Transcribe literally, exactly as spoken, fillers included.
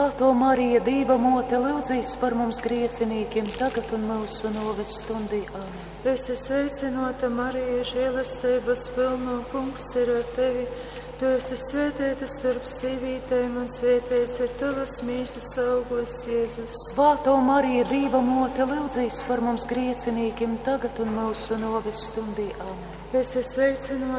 Svētā Marija, Dieva mote, lūdzīs par mums griecinīkiem, tagad un mūsu nāves stundī. Āmen. Es esmu sveicināta, Marija, žēlastības pilno, Kungs ir ar tevi. Tu esi svētīta starp sīvītēm, un svētīts ir tavas mīsas augurs, Jēzus. Svētā Marija, Dieva mote, lūdzīs par mums griecinīkiem, tagad un mūsu nāves stundī. Āmen. Es esmu sveicināta.